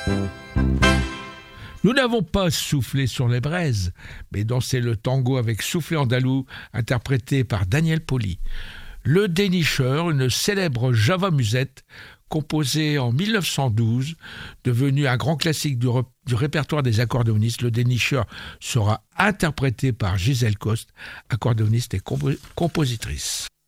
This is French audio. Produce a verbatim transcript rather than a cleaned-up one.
Nous n'avons pas soufflé sur les braises, mais dansé le tango avec Soufflé andalou, interprété par Daniel Poli. Le Dénicheur, une célèbre java musette, composée en mille neuf cent douze, devenue un grand classique du, re- du répertoire des accordéonistes. Le Dénicheur sera interprété par Gisèle Coste, accordéoniste et compo- compositrice.